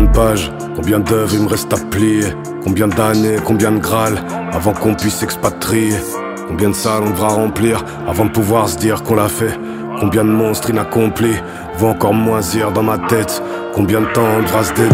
pages, combien d'œuvres il me reste à plier, combien d'années, combien de Graal avant qu'on puisse s'expatrier, combien de salles on devra remplir avant de pouvoir se dire qu'on l'a fait, combien de monstres inaccomplis vont encore moisir dans ma tête, combien de temps on devra se